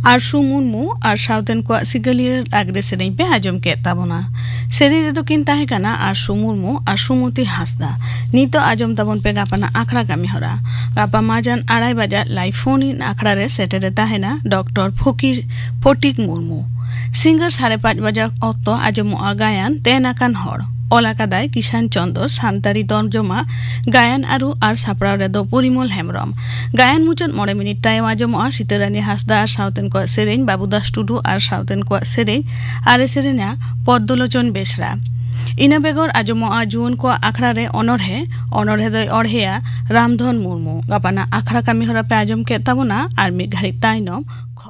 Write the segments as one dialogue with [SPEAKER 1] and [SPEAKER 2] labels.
[SPEAKER 1] आरसू मुर्मू और साउथेन को सिगलियर आगरे सेरें पे आजम के ताबोना सेरे रे तो किन ताहे काना आरसू मुर्मू और सुमति हासदा नीतो आजम ताबोन पे गापाना आखड़ा कामी हरा गापा माजान 2:30 बजे लाइव फोन इन आखड़ा रे सेटेरे ताहेना डॉक्टर फटिक मुर्मू सिंगर 5:30 बजे ऑक्तो आजम गायन तेनाकान हर ओलाकादाय किसान चंद्र सान्तारी तर्जमा गायन आर सापड़ा रेदो परिमल हेमब्रम गायन मुचाद 9 मिनिट टाइम आजम सीतारानी हासदा और साउथेन को सेरें बाबुदास टुडू और साउथेन को सेरें आरे सेरेना पद्मलोचन बेसरा इना बेगर आजम जुवन को आखड़ा रे अनरहे दय अड़हेया रामधन मुर्मू गापाना आखड़ा कामी हरा पे आजम के ताबोना और मिद घाड़ी ताइनम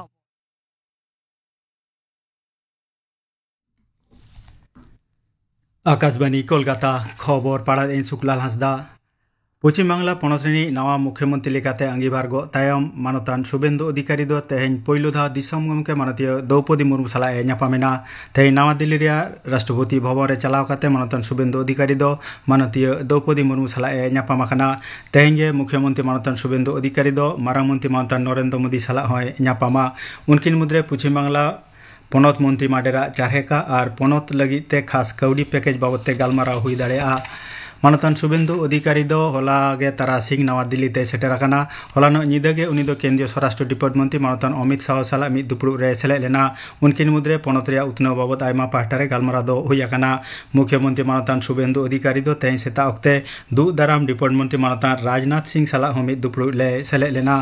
[SPEAKER 2] आकाशबाणी कोलकाता खबर पाड़ा इन शुक्लाल हांसदा पश्चिम बांगला पनतनि नवा मुख्यमंत्री लेकाते अंगीभार गो तायम मानतान शुभेंदु अधिकारी दो तेहें पहिलो धा दिसम गमके मानतीय द्रौपदी मुर्मू सालाए न्यापामेना तेहें नवा दिल्ली रे राष्ट्रपति भवन रे चलाव काते मानतान शुभेंदु अधिकारी दो मानतीय द्रौपदी मुर्मू सालाए न्यापामाखाना तेहें गे मुख्यमंत्री मानतान शुभेंदु अधिकारी दो मारांग मंत्री मानतान नरेंद्र मोदी साला होय न्यापामा उनकिन मुद्रे पश्चिम बांगला पनत मंत्री माडेरा चारहेका और पनत लगिते खास कौड़ी पैकेज बाबते गालमाराव हुई दाड़ेया मानतान शुभेंदु अधिकारी दो हलागे तारासिंह नवा दिल्ली ते सेटेराकाना हलानो निदागे उनी दो केंद्रीय स्वराष्ट्र डिपार्टमेंट मानतान अमित शाह साला मिद दुपुरुब रे सेले लेना उनकिन मुद्रे पनत रे उत्नव बाबत आयमा पाहटारे गालमाराव दो हुयाकाना मुख्यमंत्री मानतान शुभेंदु अधिकारी दो तें सेता अक्ते दु दाराम डिपार्टमेंट मानतान राजनाथ सिंह साला मिद दुपुरुब ले सेले लेना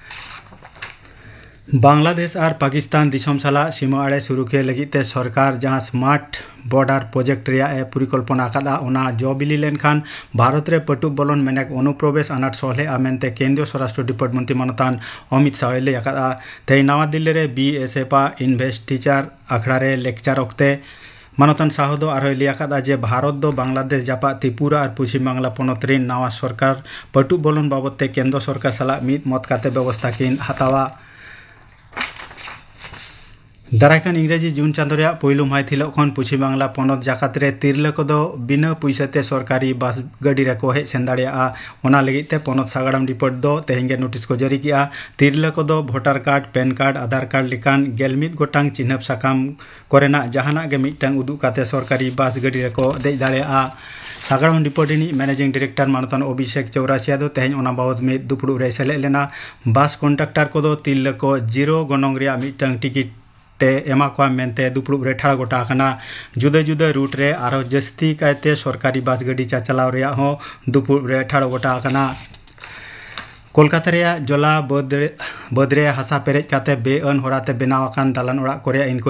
[SPEAKER 2] बांग्लादेश और पाकिस्तान दिसम साला सीमा आड़े शुरू के लगिते सरकार जहां स्मार्ट बॉर्डर प्रोजेक्ट रे परिकल्पना आकादा ओना जो बिली लेनखान भारत रे पटु बोलन मेनेक अनुप्रवेश अनाट सोले आमेनते केंद्रीय स्वराष्ट्र डिपार्टमेंट मानतान अमित शाह ले आकादा ते नवा दिल्ली रे बीएसएफ इन्वेस्टिचर आखड़ा रे लेक्चर ओक्ते मानतान शाह दो आरो लियाकादा जे भारत दो बांग्लादेश जापा त्रिपुरा और पश्चिम बांगला पनत रे नवा सरकार पटु बोलन बाबते केंद्र सरकार साला मिद मत काते व्यवस्था किन हतावा दारायकान इंग्रेजी जून चांदो रे पहिलो माहित हिलोग खन पश्चिम बांगला पनत जाकात रे तिरला को दो बिना पैसाते सरकारी बस गाड़ी रे को हे सेन दाड़ेया ओना लगिते पनत सागाड़ाम डिपार्ट दो तेहेंगे नोटिस को जारी किया तिरला को दो भोटार कार्ड पेन कार्ड आधार कार्ड लेकान गेलमिद गोटांग चिन्हब साकाम कोरेना जहाना गे मिदटांग उदुग काते सरकारी बस गाड़ी रे को देज दाड़ेया सागाड़ाम डिपार्टनी मैनेजिंग डायरेक्टर मानतान अभिषेक चौरासिया दो तेहें ओना बाबद मिद दुपुरुब रे सेले लेना बस कन्डक्टर को दो तिरला को जीरो गनंग रे मिदटांग टिकिट एमा को मेनते दुपुरुब रे ठाड़ गोटा आकना जुदा जुदा रूट रे आरो जस्ती कायते सरकारी बस गाड़ी चाचलाव रे हो दुपुरुब रे ठाड़ गोटा आकना कोलकाता रे जला बद्रे हासा पेरेज काते बेअन होराते बनाव आकान दालान ओड़ा कोरे इनको